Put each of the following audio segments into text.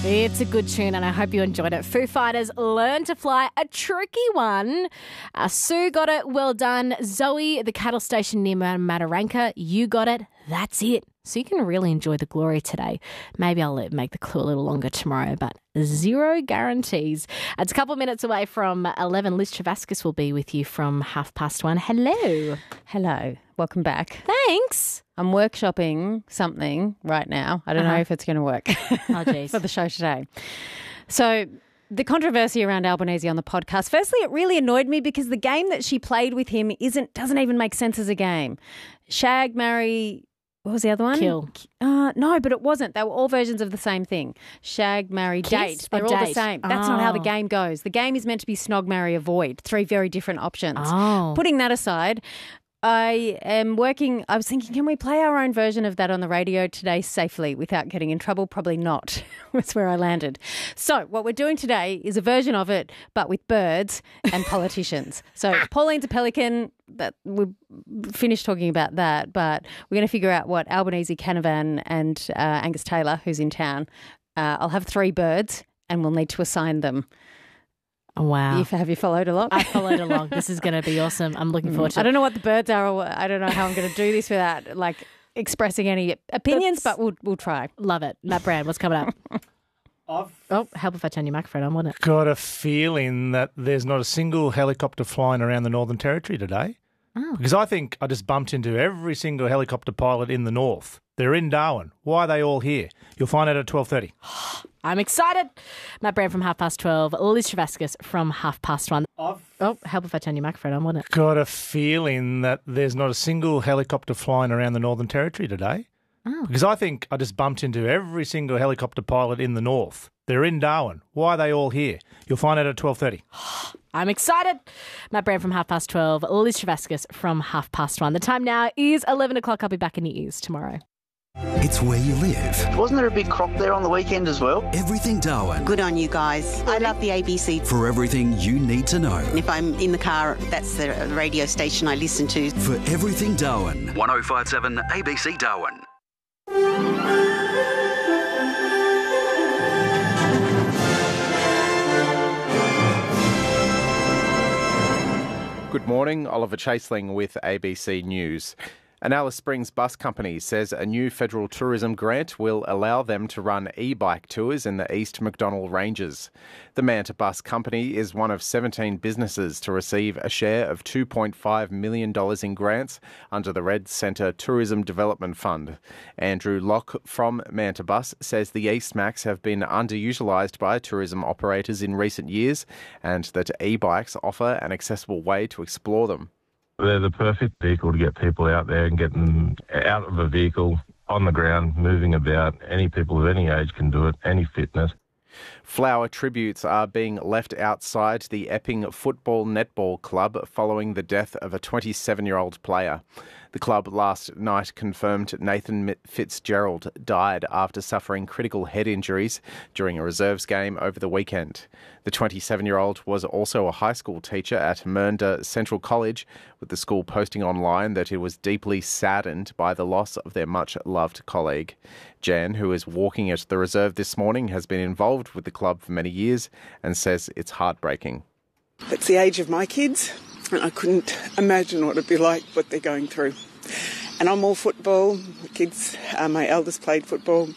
It's a good tune and I hope you enjoyed it. Foo Fighters, Learn to Fly, a tricky one. Sue got it, well done. Zoe, the cattle station near Mataranka, you got it, that's it. So you can really enjoy the glory today. Maybe I'll make the clue a little longer tomorrow, but zero guarantees. It's a couple of minutes away from 11. Liz Travaskis will be with you from 1:30. Hello. Hello. Welcome back. Thanks. I'm workshopping something right now. I don't know if it's going to work for the show today. So the controversy around Albanese on the podcast, firstly, it really annoyed me because the game that she played with him doesn't even make sense as a game. Shag, marry... What was the other one? Kill. No, but it wasn't. They were all versions of the same thing. Shag, marry, date. They're all the same. That's not how the game goes. The game is meant to be snog, marry, avoid. 3 very different options. Putting that aside, I was thinking, can we play our own version of that on the radio today safely without getting in trouble? Probably not. That's where I landed. So what we're doing today is a version of it, but with birds and politicians. So Pauline's a pelican. We've finished talking about that, but we're going to figure out what Albanese, Canavan and Angus Taylor, who's in town. I'll have 3 birds and we'll need to assign them. Oh, wow. Have you followed along? I followed along. This is going to be awesome. I'm looking forward to it. I don't know what the birds are, or I don't know how I'm going to do this without expressing any opinions, but we'll try. Love it. Matt Brand, what's coming up? Help if I turn your microphone on, wouldn't it? Got a feeling that there's not a single helicopter flying around the Northern Territory today. Because I think I just bumped into every single helicopter pilot in the north. They're in Darwin. Why are they all here? You'll find out at 12:30. I'm excited. Matt Brand from 12:30. Liz Travaskis from 1:30. Help if I turn your microphone on, wouldn't it? Got a feeling that there's not a single helicopter flying around the Northern Territory today. Because I think I just bumped into every single helicopter pilot in the north. They're in Darwin. Why are they all here? You'll find out at 12:30. I'm excited. Matt Brand from 12:30. Liz Travaskis from 1:30. The time now is 11 o'clock. I'll be back in your ears tomorrow. It's where you live. Wasn't there a big crop there on the weekend as well? Everything Darwin. Good on you guys. I love the ABC. For everything you need to know. If I'm in the car, that's the radio station I listen to. For everything Darwin. 105.7 ABC Darwin. Good morning, Oliver Chaseling with ABC News. An Alice Springs bus company says a new federal tourism grant will allow them to run e-bike tours in the East McDonnell Ranges. The Manta Bus Company is one of 17 businesses to receive a share of $2.5 million in grants under the Red Centre Tourism Development Fund. Andrew Locke from Manta Bus says the Eastmacs have been underutilised by tourism operators in recent years and that e-bikes offer an accessible way to explore them. They're the perfect vehicle to get people out there and get them out of a vehicle, on the ground, moving about. Any people of any age can do it, any fitness. Flower tributes are being left outside the Epping Football Netball Club following the death of a 27-year-old player. The club last night confirmed Nathan Fitzgerald died after suffering critical head injuries during a reserves game over the weekend. The 27-year-old was also a high school teacher at Mernda Central College, with the school posting online that it was deeply saddened by the loss of their much-loved colleague. Jan, who is walking at the reserve this morning, has been involved with the club for many years and says it's heartbreaking. It's the age of my kids, and I couldn't imagine what it'd be like, what they're going through. And I'm all football. The kids, my eldest played football.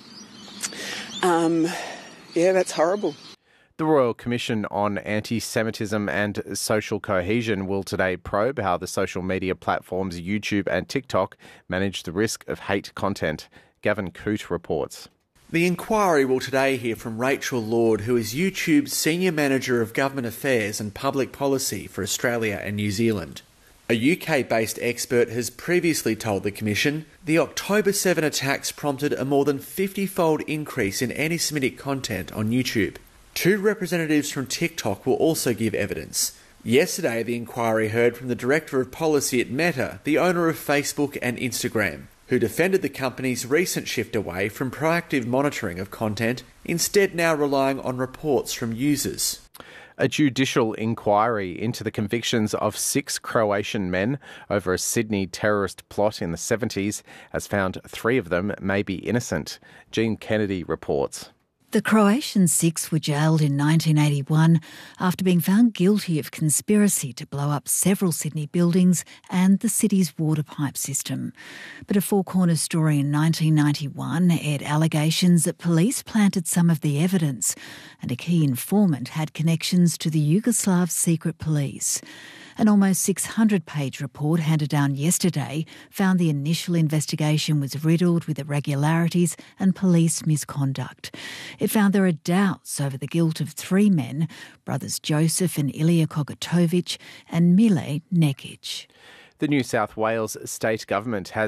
That's horrible. The Royal Commission on Anti-Semitism and Social Cohesion will today probe how the social media platforms YouTube and TikTok manage the risk of hate content. Gavin Coote reports. The inquiry will today hear from Rachel Lord, who is YouTube's Senior Manager of Government Affairs and Public Policy for Australia and New Zealand. A UK-based expert has previously told the Commission the October 7 attacks prompted a more than 50-fold increase in anti-Semitic content on YouTube. 2 representatives from TikTok will also give evidence. Yesterday, the inquiry heard from the Director of Policy at Meta, the owner of Facebook and Instagram, who defended the company's recent shift away from proactive monitoring of content, instead now relying on reports from users. A judicial inquiry into the convictions of 6 Croatian men over a Sydney terrorist plot in the 70s has found 3 of them may be innocent. Jean Kennedy reports. The Croatian six were jailed in 1981 after being found guilty of conspiracy to blow up several Sydney buildings and the city's water pipe system. But a Four Corners story in 1991 aired allegations that police planted some of the evidence and a key informant had connections to the Yugoslav secret police. An almost 600-page report handed down yesterday found the initial investigation was riddled with irregularities and police misconduct. It found there are doubts over the guilt of three men, brothers Joseph and Ilya Kogatovic and Mile Nekic. The New South Wales state government has